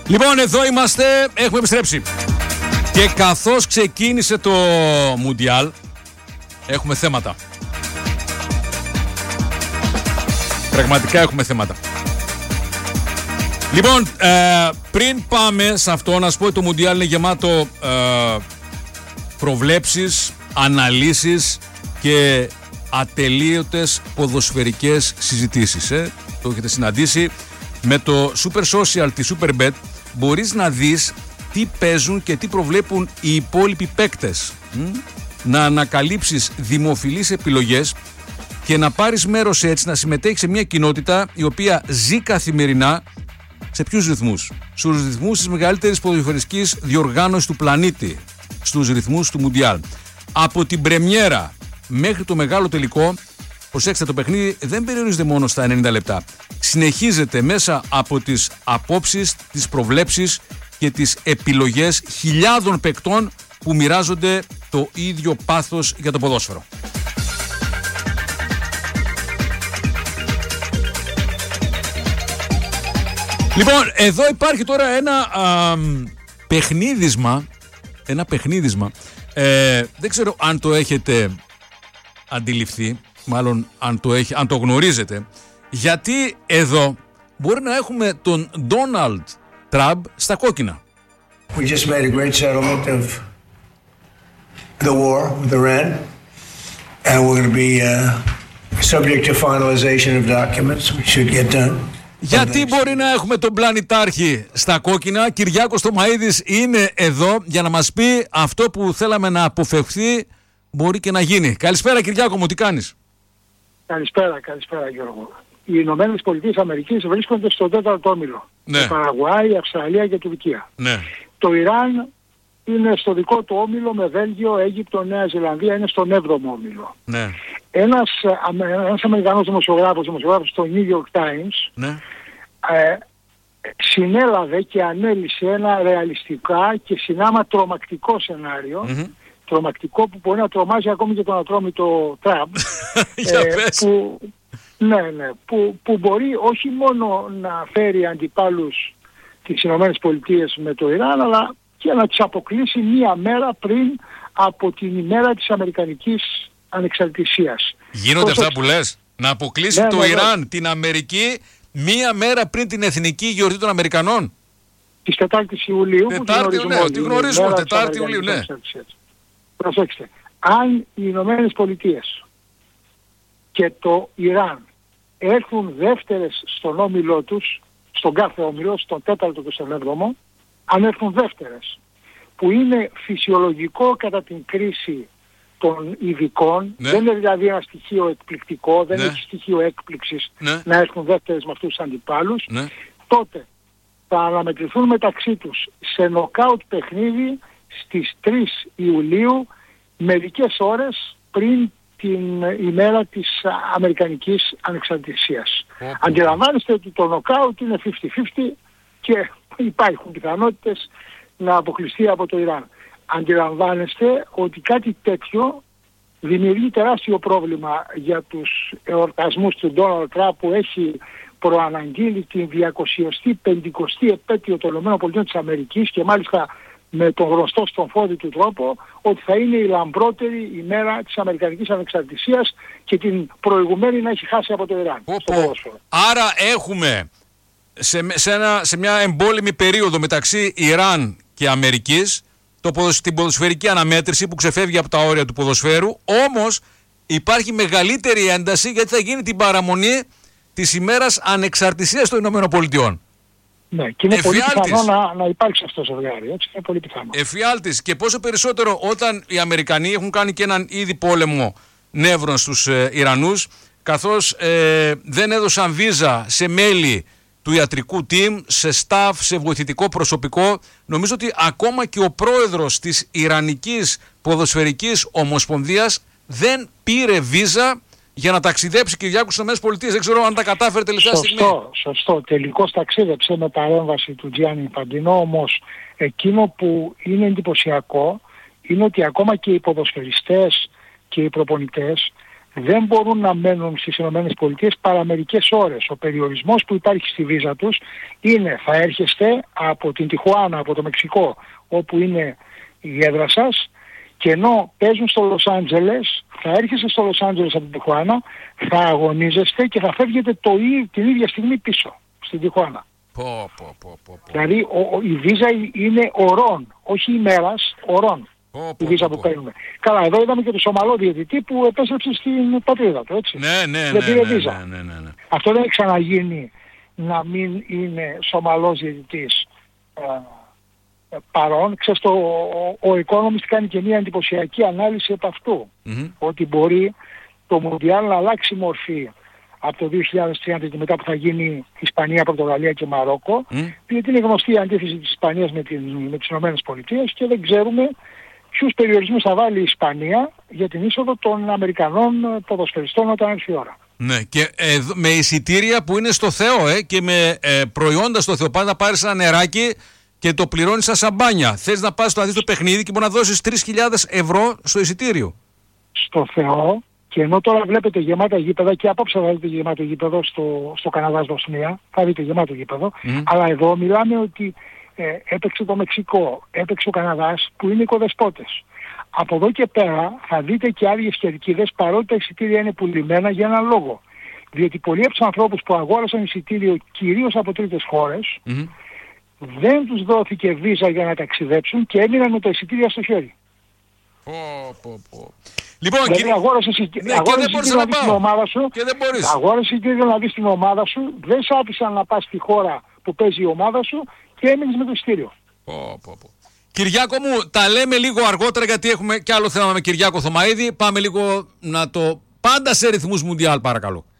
Λοιπόν, εδώ είμαστε, έχουμε επιστρέψει. Και καθώς ξεκίνησε το Μουντιάλ, έχουμε θέματα. Πραγματικά έχουμε θέματα. Λοιπόν, πριν πάμε σε αυτό, να σου πω ότι το Μουντιάλ είναι γεμάτο προβλέψεις, αναλύσεις και ατελείωτες ποδοσφαιρικές συζητήσεις. Το έχετε συναντήσει με το Super Social τη Superbet. Μπορείς να δεις τι παίζουν και τι προβλέπουν οι υπόλοιποι παίκτες. Να ανακαλύψεις δημοφιλείς επιλογές και να πάρεις μέρος έτσι, να συμμετέχεις σε μια κοινότητα η οποία ζει καθημερινά σε ποιους ρυθμούς? Στους ρυθμούς της μεγαλύτερης ποδοσφαιρικής διοργάνωσης του πλανήτη, στους ρυθμούς του Μουντιάλ. Από την πρεμιέρα μέχρι το μεγάλο τελικό, προσέξτε, το παιχνίδι δεν περιορίζεται μόνο στα 90 λεπτά. Συνεχίζεται μέσα από τις απόψεις, τις προβλέψεις και τις επιλογές χιλιάδων παικτών που μοιράζονται το ίδιο πάθος για το ποδόσφαιρο. Λοιπόν, εδώ υπάρχει τώρα ένα παιχνίδισμα. Δεν ξέρω αν το έχετε αντιληφθεί, μάλλον αν το γνωρίζετε, γιατί εδώ μπορεί να έχουμε τον Ντόναλντ Τραμπ στα κόκκινα. We just made a great settlement of the war with Iran, and we're going to be subject to finalization of documents. We should get done. Γιατί μπορεί να έχουμε τον πλανητάρχη στα κόκκινα? Κυριάκος Τομαΐδης είναι εδώ για να μας πει αυτό που θέλαμε να αποφευχθεί μπορεί και να γίνει. Καλησπέρα Κυριάκο μου, τι κάνεις? Καλησπέρα Γιώργο. Οι Ηνωμένες Πολιτείες Αμερικής βρίσκονται στον 4ο όμιλο. Ναι. Η Παραγουάη, η Αυστραλία και η Τουρκία. Ναι. Το Ιράν είναι στο δικό του όμιλο με Βέλγιο, Αίγυπτο, Νέα Ζηλανδία, είναι στον 7ο όμιλο. Ναι. Ένας Αμερικανός δημοσιογράφος στο New York Times, ναι, συνέλαβε και ανέλυσε ένα ρεαλιστικά και συνάμα τρομακτικό σενάριο, τρομακτικό που μπορεί να τρομάζει ακόμη και τον ατρόμητο Τραμπ, που μπορεί όχι μόνο να φέρει αντιπάλους τις Ηνωμένες Πολιτείες με το Ιράν, αλλά και να τις αποκλείσει μία μέρα πριν από την ημέρα της Αμερικανικής ανεξαρτησίας. Γίνονται αυτά που λες? Να αποκλείσει το Ιράν την Αμερική μία μέρα πριν την εθνική γιορτή των Αμερικανών? Της 4ης Ιουλίου. Τη γνωρίζουμε, 4η Ιουλίου, ναι. Προσέξτε, αν οι Ηνωμένες Πολιτείες και το Ιράν έρθουν δεύτερες στον όμιλό τους, στον κάθε όμιλο, στον 4ο και στον 7ο, αν έρθουν δεύτερες, που είναι φυσιολογικό κατά την κρίση των ειδικών, δεν είναι δηλαδή ένα στοιχείο εκπληκτικό, δεν έχει στοιχείο έκπληξης να έρθουν δεύτερες με αυτούς τους αντιπάλους, τότε θα αναμετρηθούν μεταξύ τους σε νοκάουτ παιχνίδι στις 3 Ιουλίου, μερικές ώρες πριν την ημέρα της Αμερικανικής ανεξαρτησίας. Αντιλαμβάνεστε ότι το νοκάουτ είναι 50-50 και υπάρχουν πιθανότητες να αποκλειστεί από το Ιράν. Αντιλαμβάνεστε ότι κάτι τέτοιο δημιουργεί τεράστιο πρόβλημα για τους εορτασμούς του Ντόναλντ Τραμπ, που έχει προαναγγείλει την 250η επέτειο των ΗΠΑ της Αμερικής, και μάλιστα με τον γνωστό στον φόδι του τρόπο, ότι θα είναι η λαμπρότερη ημέρα της Αμερικανικής ανεξαρτησίας και την προηγουμένη να έχει χάσει από το Ιράν. Άρα έχουμε σε μια εμπόλεμη περίοδο μεταξύ Ιράν και Αμερικής την ποδοσφαιρική αναμέτρηση που ξεφεύγει από τα όρια του ποδοσφαίρου, όμως υπάρχει μεγαλύτερη ένταση γιατί θα γίνει την παραμονή της ημέρας ανεξαρτησίας των Ηνωμένων Πολιτειών. Ναι, και είναι πολύ πιθανό να υπάρξει αυτό το ζευγάρι, έτσι, είναι πολύ πιθανό. Εφιάλτης, και πόσο περισσότερο όταν οι Αμερικανοί έχουν κάνει και έναν ήδη πόλεμο νεύρων στους Ιρανούς, καθώς δεν έδωσαν βίζα σε μέλη του ιατρικού team, σε staff, σε βοηθητικό προσωπικό. Νομίζω ότι ακόμα και ο πρόεδρος της Ιρανικής Ποδοσφαιρικής Ομοσπονδίας δεν πήρε βίζα για να ταξιδέψει Κυριάκου στις ΗΠΑ. Δεν ξέρω αν τα κατάφερε τελευταία στιγμή. Σωστό. Τελικώς ταξίδεψε με παρέμβαση του Τζιάννη Ινφαντίνο, όμως εκείνο που είναι εντυπωσιακό είναι ότι ακόμα και οι ποδοσφαιριστές και οι προπονητές δεν μπορούν να μένουν στις ΗΠΑ παρά μερικές ώρες. Ο περιορισμός που υπάρχει στη βίζα τους είναι θα έρχεστε από την Τιχουάνα, από το Μεξικό, όπου είναι η έδρα σας, και ενώ παίζουν στο Λος Άντζελες, θα έρχεστε στο Λος Άντζελες από την Τιχουάνα, θα αγωνίζεστε και θα φεύγετε την ίδια στιγμή πίσω, στην Τιχουάνα. Δηλαδή η βίζα είναι ωρών, όχι ημέρας, ωρών. Η βίζα που παίρνουμε. Καλά, εδώ είδαμε και τον Σομαλό διαιτητή που επέστρεψε στην πατρίδα του, έτσι. Δεν πήρε βίζα. Αυτό δεν έχει ξαναγίνει, να μην είναι Σομαλός διαιτητής παρόν. Ξέρεις, ο Economist κάνει και μια εντυπωσιακή ανάλυση από αυτού. Ότι μπορεί το Μουντιάλ να αλλάξει μορφή από το 2030 και μετά που θα γίνει Ισπανία, Πορτογαλία και Μαρόκο, γιατί είναι γνωστή η αντίθεση της Ισπανίας με τις ΗΠΑ και δεν ξέρουμε ποιους περιορισμούς θα βάλει η Ισπανία για την είσοδο των Αμερικανών ποδοσφαιριστών όταν έρθει η ώρα. Ναι, και με εισιτήρια που είναι στο Θεό και με προϊόντα στο Θεό. Πάντα πάρεις ένα νεράκι και το πληρώνεις σαν σαμπάνια. Θες να πας να δεις το παιχνίδι και μπορεί να δώσεις 3.000 ευρώ στο εισιτήριο. Στο Θεό. Και ενώ τώρα βλέπετε γεμάτα γήπεδα, και απόψε θα δείτε γεμάτο γήπεδο στο Καναδάς Βοσνία, θα δείτε γεμάτο γήπεδο, αλλά εδώ μιλάμε ότι έπαιξε το Μεξικό, έπαιξε ο Καναδάς που είναι οικοδεσπότες. Από εδώ και πέρα θα δείτε και άδειες κερκίδες, παρότι τα εισιτήρια είναι πουλημένα για έναν λόγο. Διότι πολλοί από τους ανθρώπους που αγόρασαν εισιτήριο κυρίως από τρίτες χώρες, δεν τους δόθηκε βίζα για να ταξιδέψουν και έμειναν με τα εισιτήρια στο χέρι. Λοιπόν, δηλαδή αγόρασε εισιτήριο να δεις την ομάδα σου, αγόρασε εισιτήριο να δεις την ομάδα σου, δεν σ' άφησαν να πας στη χώρα που παίζει η ομάδα σου και έμεινες με το εισιτήριο. Κυριάκο μου, τα λέμε λίγο αργότερα γιατί έχουμε κι άλλο θέμα με Κυριάκο Θωμαΐδη. Πάμε λίγο να το... Πάντα σε ρυθμούς Μουντιάλ, παρακαλώ.